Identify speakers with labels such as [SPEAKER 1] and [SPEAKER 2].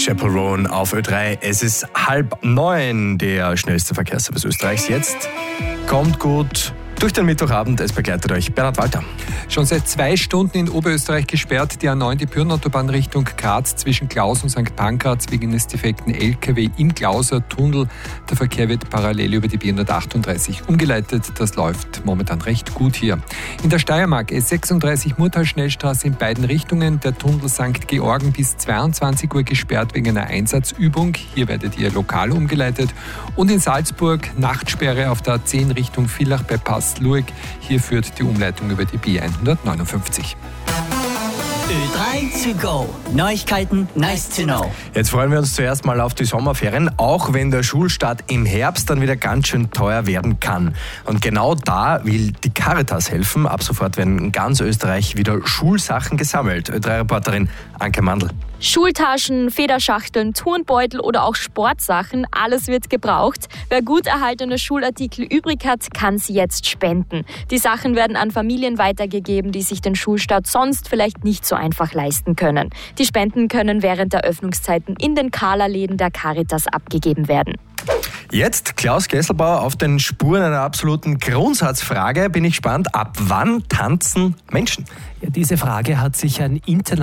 [SPEAKER 1] Chaperone auf Ö3. Es ist 8:30, der schnellste Verkehrsservice Österreichs. Jetzt kommt gut durch den Mittwochabend. Es begleitet euch Bernhard Walter.
[SPEAKER 2] Schon seit 2 Stunden in Oberösterreich gesperrt, die A9, die Pyreneautobahn Richtung Graz zwischen Klaus und St. Pankraz wegen des defekten LKW im Klauser Tunnel. Der Verkehr wird parallel über die B138 umgeleitet. Das läuft momentan recht gut hier. In der Steiermark S36 Murtal-Schnellstraße in beiden Richtungen. Der Tunnel St. Georgen bis 22 Uhr gesperrt wegen einer Einsatzübung. Hier werdet ihr lokal umgeleitet. Und in Salzburg Nachtsperre auf der A10 Richtung Villach bei Pass-Lueg. Hier führt die Umleitung über die B159.
[SPEAKER 3] Ö3 to go. Neuigkeiten, nice to know.
[SPEAKER 1] Jetzt freuen wir uns zuerst mal auf die Sommerferien, auch wenn der Schulstart im Herbst dann wieder ganz schön teuer werden kann. Und genau da will die Caritas helfen. Ab sofort werden in ganz Österreich wieder Schulsachen gesammelt. Ö3-Reporterin Anke Mandl.
[SPEAKER 4] Schultaschen, Federschachteln, Turnbeutel oder auch Sportsachen, alles wird gebraucht. Wer gut erhaltene Schulartikel übrig hat, kann sie jetzt spenden. Die Sachen werden an Familien weitergegeben, die sich den Schulstart sonst vielleicht nicht so einfach leisten können. Die Spenden können während der Öffnungszeiten in den Kala-Läden der Caritas abgegeben werden.
[SPEAKER 1] Jetzt Klaus Kesselbauer auf den Spuren einer absoluten Grundsatzfrage. Bin ich gespannt, ab wann tanzen Menschen?
[SPEAKER 5] Ja, diese Frage hat sich ein internationaler